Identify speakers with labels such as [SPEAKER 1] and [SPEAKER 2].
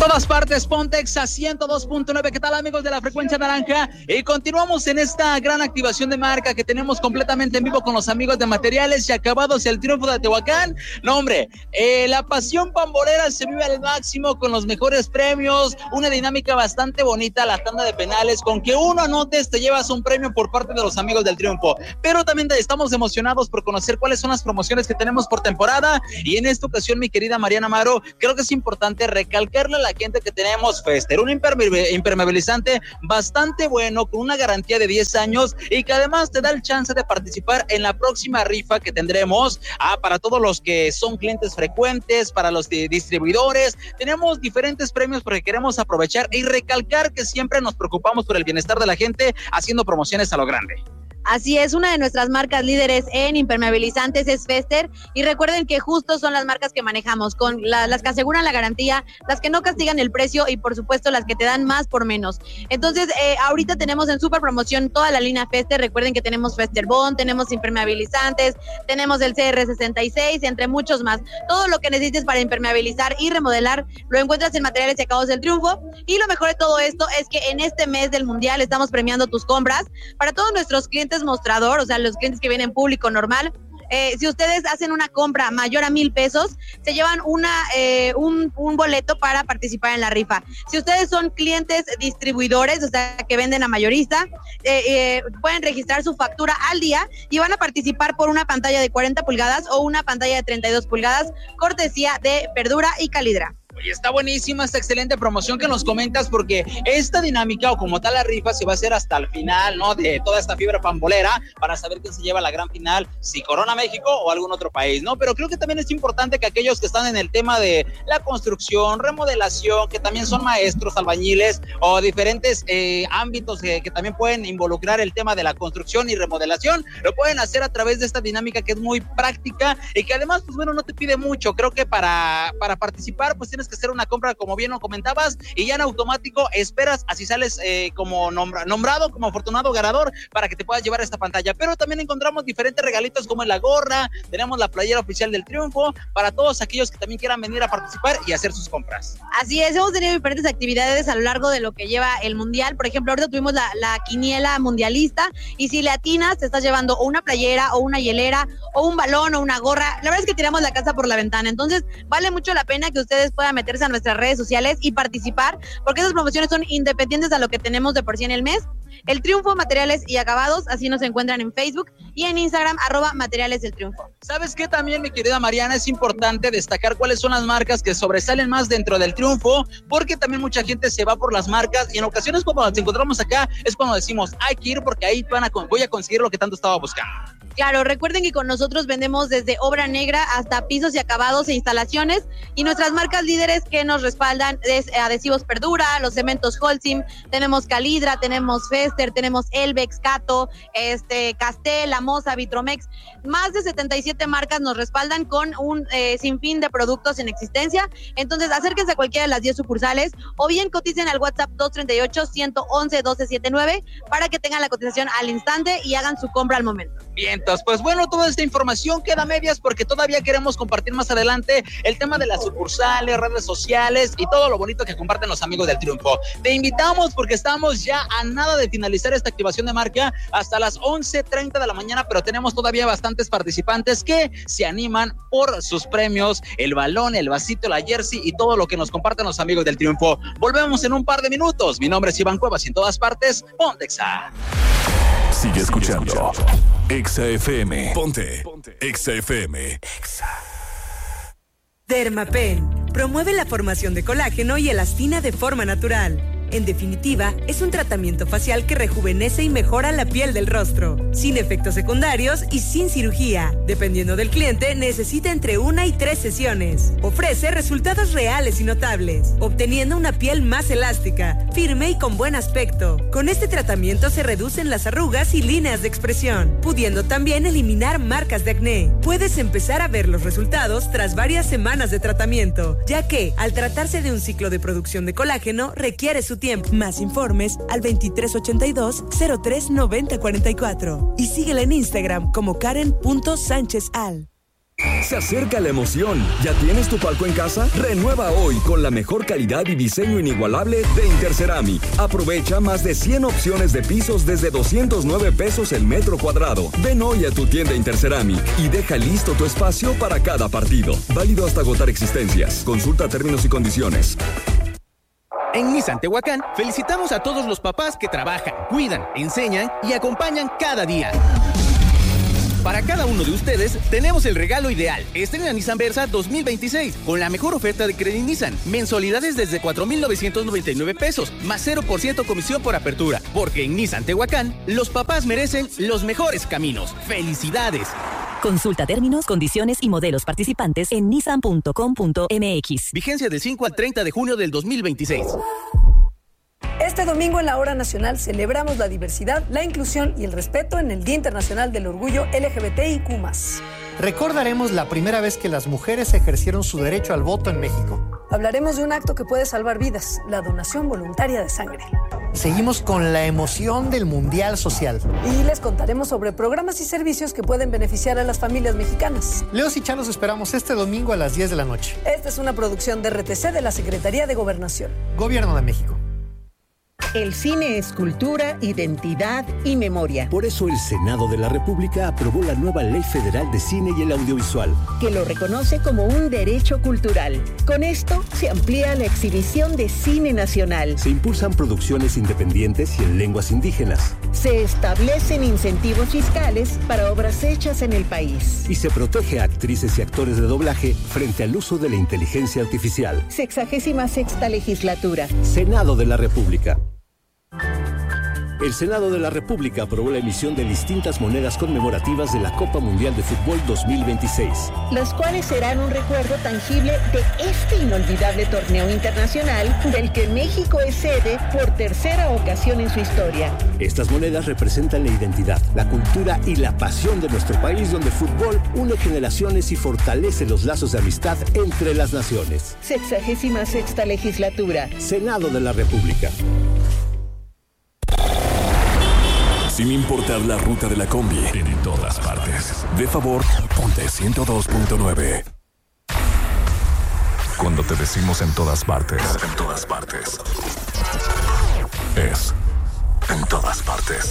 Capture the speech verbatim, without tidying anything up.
[SPEAKER 1] todas partes, Pontex a ciento dos punto nueve. ¿Qué tal, amigos de la frecuencia naranja? Y continuamos en esta gran activación de marca que tenemos completamente en vivo con los amigos de Materiales y Acabados y el Triunfo de Tehuacán. No, hombre, eh, la pasión pambolera se vive al máximo con los mejores premios, una dinámica bastante bonita, la tanda de penales, con que uno anotes te llevas un premio por parte de los amigos del Triunfo. Pero también estamos emocionados por conocer cuáles son las promociones que tenemos por temporada, y en esta ocasión, mi querida Mariana Amaro, creo que es importante recalcarle a la gente que tenemos Fester, un impermeabilizante bastante bueno, con una garantía de diez años, y que además te da el chance de participar en la próxima rifa que tendremos ah, para todos los que son clientes frecuentes, para los distribuidores. Tenemos diferentes premios porque queremos aprovechar y recalcar que siempre nos preocupamos por el bienestar de la gente haciendo promociones a lo grande.
[SPEAKER 2] Así es, una de nuestras marcas líderes en impermeabilizantes es Fester, y recuerden que justo son las marcas que manejamos, con la, las que aseguran la garantía, las que no castigan el precio y por supuesto las que te dan más por menos. Entonces, eh, ahorita tenemos en super promoción toda la línea Fester. Recuerden que tenemos Fester Bond, tenemos impermeabilizantes, tenemos el C R sesenta y seis, entre muchos más. Todo lo que necesites para impermeabilizar y remodelar lo encuentras en Materiales y Acabados del Triunfo, y lo mejor de todo esto es que en este mes del Mundial estamos premiando tus compras para todos nuestros clientes mostrador, o sea, los clientes que vienen público normal. Eh, si ustedes hacen una compra mayor a mil pesos, se llevan una eh, un, un boleto para participar en la rifa. Si ustedes son clientes distribuidores, o sea, que venden a mayorista, eh, eh, pueden registrar su factura al día y van a participar por una pantalla de cuarenta pulgadas o una pantalla de treinta y dos pulgadas, cortesía de Verdura y Calidra.
[SPEAKER 1] Oye, está buenísima esta excelente promoción que nos comentas, porque esta dinámica o como tal la rifa se va a hacer hasta el final, ¿no? De toda esta fibra pambolera para saber quién se lleva la gran final, si Corona México o algún otro país, ¿no? Pero creo que también es importante que aquellos que están en el tema de la construcción, remodelación, que también son maestros, albañiles o diferentes eh, ámbitos que, que también pueden involucrar el tema de la construcción y remodelación, lo pueden hacer a través de esta dinámica que es muy práctica y que además, pues bueno, no te pide mucho. Creo que para, para participar, pues tienes que hacer una compra, como bien lo comentabas, y ya en automático esperas así sales eh, como nombra, nombrado como afortunado ganador para que te puedas llevar esta pantalla. Pero también encontramos diferentes regalitos como la gorra, tenemos la playera oficial del Triunfo para todos aquellos que también quieran venir a participar y hacer sus compras.
[SPEAKER 2] Así es, hemos tenido diferentes actividades a lo largo de lo que lleva el Mundial. Por ejemplo, ahorita tuvimos la, la quiniela mundialista, y si le atinas te estás llevando o una playera o una hielera o un balón o una gorra. La verdad es que tiramos la casa por la ventana, entonces vale mucho la pena que ustedes puedan meterse a nuestras redes sociales y participar, porque esas promociones son independientes a lo que tenemos de por sí en el mes. El Triunfo, Materiales y Acabados, así nos encuentran en Facebook y en Instagram, arroba Materiales del Triunfo.
[SPEAKER 1] ¿Sabes qué también, mi querida Mariana? Es importante destacar cuáles son las marcas que sobresalen más dentro del Triunfo, porque también mucha gente se va por las marcas, y en ocasiones cuando nos encontramos acá es cuando decimos, hay que ir porque ahí van a, voy a conseguir lo que tanto estaba buscando.
[SPEAKER 2] Claro, recuerden que con nosotros vendemos desde obra negra hasta pisos y acabados e instalaciones, y nuestras marcas líderes que nos respaldan es Adhesivos Perdura, los cementos Holcim, tenemos Calidra, tenemos Fester, tenemos Elbex, Cato, este, Castel, Amosa, Vitromex. Más de setenta y siete marcas nos respaldan con un eh, sinfín de productos en existencia. Entonces acérquense a cualquiera de las diez sucursales o bien coticen al WhatsApp dos treinta y ocho, ciento once, doce setenta y nueve para que tengan la cotización al instante y hagan su compra al momento.
[SPEAKER 1] Bien, entonces, pues bueno, toda esta información queda a medias porque todavía queremos compartir más adelante el tema de las sucursales, redes sociales y todo lo bonito que comparten los amigos del Triunfo. Te invitamos porque estamos ya a nada de finalizar esta activación de marca hasta las once treinta de la mañana, pero tenemos todavía bastantes participantes que se animan por sus premios, el balón, el vasito, la jersey y todo lo que nos comparten los amigos del Triunfo. Volvemos en un par de minutos. Mi nombre es Iván Cuevas y en todas partes, Ponte Exa.
[SPEAKER 3] Sigue escuchando Exa F M. Ponte Exa F M. Exa.
[SPEAKER 4] Dermapen promueve la formación de colágeno y elastina de forma natural. En definitiva, es un tratamiento facial que rejuvenece y mejora la piel del rostro, sin efectos secundarios y sin cirugía. Dependiendo del cliente, necesita entre una y tres sesiones. Ofrece resultados reales y notables, obteniendo una piel más elástica, firme y con buen aspecto. Con este tratamiento se reducen las arrugas y líneas de expresión, pudiendo también eliminar marcas de acné. Puedes empezar a ver los resultados tras varias semanas de tratamiento, ya que, al tratarse de un ciclo de producción de colágeno, requiere su tiempo. Más informes al veintitrés ochenta y dos, cero tres noventa cuarenta y cuatro y síguela en Instagram como karen punto sánchez al.
[SPEAKER 5] Se acerca la emoción. ¿Ya tienes tu palco en casa? Renueva hoy con la mejor calidad y diseño inigualable de Interceramic. Aprovecha más de cien opciones de pisos desde doscientos nueve pesos el metro cuadrado. Ven hoy a tu tienda Interceramic y deja listo tu espacio para cada partido. Válido hasta agotar existencias. Consulta términos y condiciones.
[SPEAKER 6] En Nissan Tehuacán, felicitamos a todos los papás que trabajan, cuidan, enseñan y acompañan cada día. Para cada uno de ustedes, tenemos el regalo ideal. Estrena Nissan Versa dos mil veintiséis, con la mejor oferta de Credit Nissan. Mensualidades desde cuatro mil novecientos noventa y nueve pesos, más cero por ciento comisión por apertura. Porque en Nissan Tehuacán, los papás merecen los mejores caminos. ¡Felicidades!
[SPEAKER 7] Consulta términos, condiciones y modelos participantes en nissan punto com punto m x.
[SPEAKER 6] Vigencia del cinco al treinta de junio del dos mil veintiséis.
[SPEAKER 8] Este domingo en la Hora Nacional celebramos la diversidad, la inclusión y el respeto en el Día Internacional del Orgullo L G B T I Q más.
[SPEAKER 9] Recordaremos la primera vez que las mujeres ejercieron su derecho al voto en México.
[SPEAKER 8] Hablaremos de un acto que puede salvar vidas, la donación voluntaria de sangre.
[SPEAKER 9] Seguimos con la emoción del Mundial Social.
[SPEAKER 8] Y les contaremos sobre programas y servicios que pueden beneficiar a las familias mexicanas.
[SPEAKER 9] Leos y Chan los esperamos este domingo a las diez de la noche.
[SPEAKER 8] Esta es una producción de R T C de la Secretaría de Gobernación.
[SPEAKER 9] Gobierno de México.
[SPEAKER 10] El cine es cultura, identidad y memoria.
[SPEAKER 11] Por eso el Senado de la República aprobó la nueva Ley Federal de Cine y el Audiovisual,
[SPEAKER 10] que lo reconoce como un derecho cultural. Con esto se amplía la exhibición de cine nacional.
[SPEAKER 11] Se impulsan producciones independientes y en lenguas indígenas.
[SPEAKER 10] Se establecen incentivos fiscales para obras hechas en el país.
[SPEAKER 11] Y se protege a actrices y actores de doblaje frente al uso de la inteligencia artificial.
[SPEAKER 10] Sexagésima sexta legislatura.
[SPEAKER 11] Senado de la República. El Senado de la República aprobó la emisión de distintas monedas conmemorativas de la Copa Mundial de Fútbol dos mil veintiséis.
[SPEAKER 10] Las cuales serán un recuerdo tangible de este inolvidable torneo internacional del que México es sede por tercera ocasión en su historia.
[SPEAKER 11] Estas monedas representan la identidad, la cultura y la pasión de nuestro país, donde el fútbol une generaciones y fortalece los lazos de amistad entre las naciones.
[SPEAKER 10] Sexagésima sexta legislatura.
[SPEAKER 11] Senado de la República.
[SPEAKER 3] Sin importar la ruta de la combi, en todas partes. De favor, ponte ciento dos punto nueve. Cuando te decimos en todas partes, en todas partes, es en todas partes.